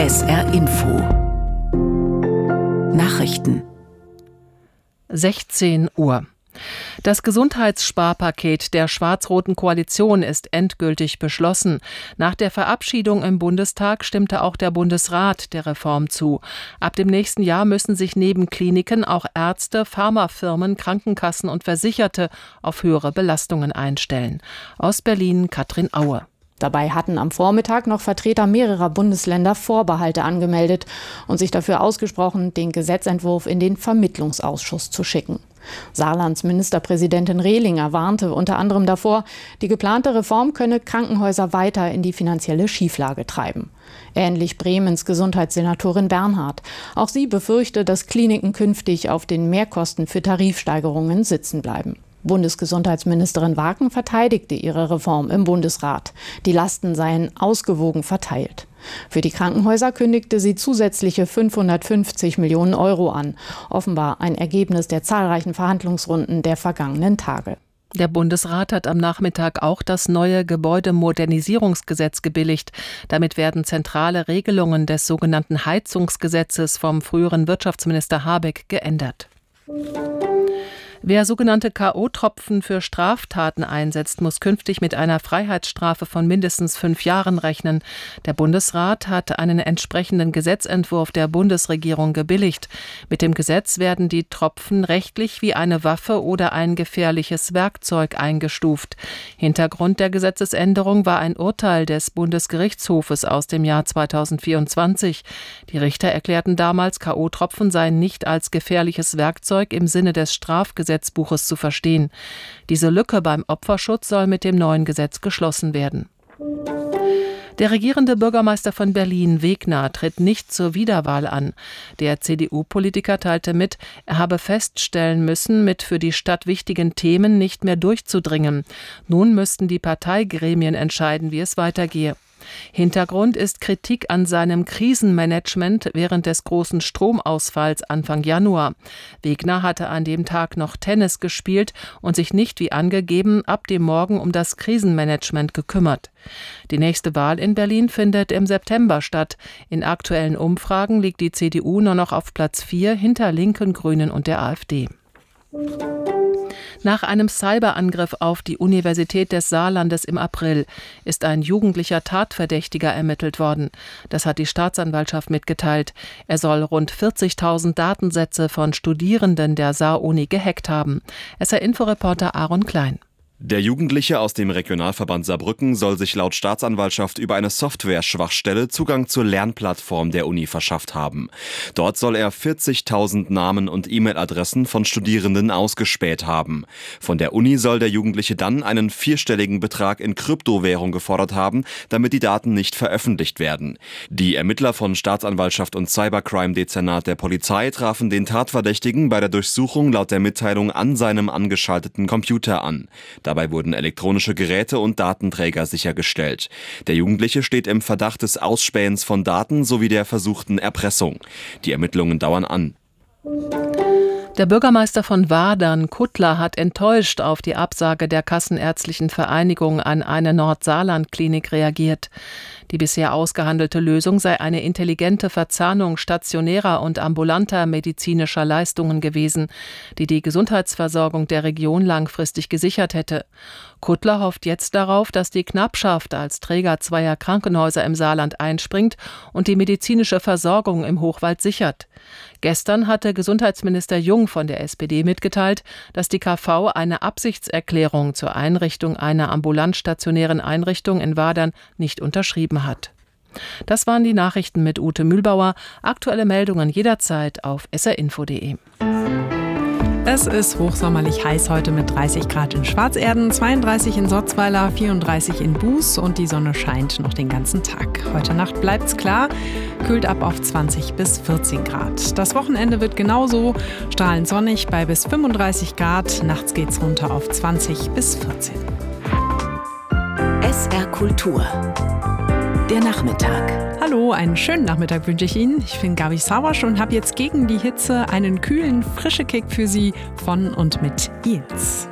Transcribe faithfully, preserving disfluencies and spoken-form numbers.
S R Info Nachrichten sechzehn Uhr. Das Gesundheitssparpaket der schwarz-roten Koalition ist endgültig beschlossen. Nach der Verabschiedung im Bundestag stimmte auch der Bundesrat der Reform zu. Ab dem nächsten Jahr müssen sich neben Kliniken auch Ärzte, Pharmafirmen, Krankenkassen und Versicherte auf höhere Belastungen einstellen. Aus Berlin Katrin Aue. Dabei hatten am Vormittag noch Vertreter mehrerer Bundesländer Vorbehalte angemeldet und sich dafür ausgesprochen, den Gesetzentwurf in den Vermittlungsausschuss zu schicken. Saarlands Ministerpräsidentin Rehlinger warnte unter anderem davor, die geplante Reform könne Krankenhäuser weiter in die finanzielle Schieflage treiben. Ähnlich Bremens Gesundheitssenatorin Bernhard. Auch sie befürchte, dass Kliniken künftig auf den Mehrkosten für Tarifsteigerungen sitzen bleiben. Bundesgesundheitsministerin Waken verteidigte ihre Reform im Bundesrat. Die Lasten seien ausgewogen verteilt. Für die Krankenhäuser kündigte sie zusätzliche fünfhundertfünfzig Millionen Euro an. Offenbar ein Ergebnis der zahlreichen Verhandlungsrunden der vergangenen Tage. Der Bundesrat hat am Nachmittag auch das neue Gebäudemodernisierungsgesetz gebilligt. Damit werden zentrale Regelungen des sogenannten Heizungsgesetzes vom früheren Wirtschaftsminister Habeck geändert. Wer sogenannte K O-Tropfen für Straftaten einsetzt, muss künftig mit einer Freiheitsstrafe von mindestens fünf Jahren rechnen. Der Bundesrat hat einen entsprechenden Gesetzentwurf der Bundesregierung gebilligt. Mit dem Gesetz werden die Tropfen rechtlich wie eine Waffe oder ein gefährliches Werkzeug eingestuft. Hintergrund der Gesetzesänderung war ein Urteil des Bundesgerichtshofes aus dem Jahr zweitausendvierundzwanzig. Die Richter erklärten damals, K O-Tropfen seien nicht als gefährliches Werkzeug im Sinne des Strafgesetzbuches Gesetzbuches zu verstehen. Diese Lücke beim Opferschutz soll mit dem neuen Gesetz geschlossen werden. Der regierende Bürgermeister von Berlin, Wegner, tritt nicht zur Wiederwahl an. Der C D U-Politiker teilte mit, er habe feststellen müssen, mit für die Stadt wichtigen Themen nicht mehr durchzudringen. Nun müssten die Parteigremien entscheiden, wie es weitergehe. Hintergrund ist Kritik an seinem Krisenmanagement während des großen Stromausfalls Anfang Januar. Wegner hatte an dem Tag noch Tennis gespielt und sich nicht wie angegeben ab dem Morgen um das Krisenmanagement gekümmert. Die nächste Wahl in Berlin findet im September statt. In aktuellen Umfragen liegt die C D U nur noch auf Platz vier hinter Linken, Grünen und der AfD. Nach einem Cyberangriff auf die Universität des Saarlandes im April ist ein jugendlicher Tatverdächtiger ermittelt worden. Das hat die Staatsanwaltschaft mitgeteilt. Er soll rund vierzigtausend Datensätze von Studierenden der Saar-Uni gehackt haben. S R-Info-Reporter Aaron Klein. Der Jugendliche aus dem Regionalverband Saarbrücken soll sich laut Staatsanwaltschaft über eine Software-Schwachstelle Zugang zur Lernplattform der Uni verschafft haben. Dort soll er vierzigtausend Namen und E-Mail-Adressen von Studierenden ausgespäht haben. Von der Uni soll der Jugendliche dann einen vierstelligen Betrag in Kryptowährung gefordert haben, damit die Daten nicht veröffentlicht werden. Die Ermittler von Staatsanwaltschaft und Cybercrime-Dezernat der Polizei trafen den Tatverdächtigen bei der Durchsuchung laut der Mitteilung an seinem angeschalteten Computer an. Dabei wurden elektronische Geräte und Datenträger sichergestellt. Der Jugendliche steht im Verdacht des Ausspähens von Daten sowie der versuchten Erpressung. Die Ermittlungen dauern an. Der Bürgermeister von Wadern, Kuttler, hat enttäuscht auf die Absage der Kassenärztlichen Vereinigung an eine Nordsaarland-Klinik reagiert. Die bisher ausgehandelte Lösung sei eine intelligente Verzahnung stationärer und ambulanter medizinischer Leistungen gewesen, die die Gesundheitsversorgung der Region langfristig gesichert hätte. Kuttler hofft jetzt darauf, dass die Knappschaft als Träger zweier Krankenhäuser im Saarland einspringt und die medizinische Versorgung im Hochwald sichert. Gestern hatte Gesundheitsminister Jung von der S P D mitgeteilt, dass die K V eine Absichtserklärung zur Einrichtung einer ambulant stationären Einrichtung in Wadern nicht unterschrieben hat. Das waren die Nachrichten mit Ute Mühlbauer. Aktuelle Meldungen jederzeit auf s r info punkt d e. Es ist hochsommerlich heiß heute mit dreißig Grad in Schwarzerden, zweiunddreißig in Sotzweiler, vierunddreißig in Buß und die Sonne scheint noch den ganzen Tag. Heute Nacht bleibt's klar, kühlt ab auf zwanzig bis vierzehn Grad. Das Wochenende wird genauso, strahlend sonnig bei bis fünfunddreißig Grad, nachts geht's runter auf zwanzig bis vierzehn. S R Kultur. Der Nachmittag. Hallo, einen schönen Nachmittag wünsche ich Ihnen. Ich bin Gabi Sauersch und habe jetzt gegen die Hitze einen kühlen, frischen Kick für Sie von und mit Eels.